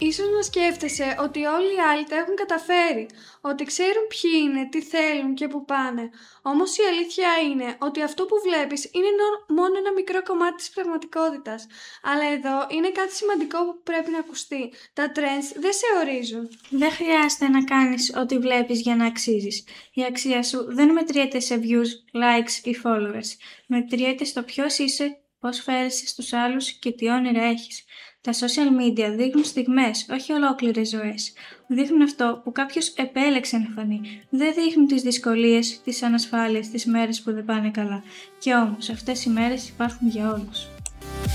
Ίσως να σκέφτεσαι ότι όλοι οι άλλοι τα έχουν καταφέρει, ότι ξέρουν ποιοι είναι, τι θέλουν και πού πάνε. Όμως η αλήθεια είναι ότι αυτό που βλέπεις είναι μόνο ένα μικρό κομμάτι της πραγματικότητας. Αλλά εδώ είναι κάτι σημαντικό που πρέπει να ακουστεί. Τα trends δεν σε ορίζουν. Δεν χρειάζεται να κάνεις ό,τι βλέπεις για να αξίζεις. Η αξία σου δεν μετριέται σε views, likes ή followers. Μετριέται στο ποιος είσαι, πώς φέρεσαι στους άλλους και τι όνειρα έχεις. Τα social media δείχνουν στιγμές, όχι ολόκληρες ζωές. Δείχνουν αυτό που κάποιος επέλεξε να φανεί. Δεν δείχνουν τις δυσκολίες, τις ανασφάλειες, τις μέρες που δεν πάνε καλά. Και όμως αυτές οι μέρες υπάρχουν για όλους.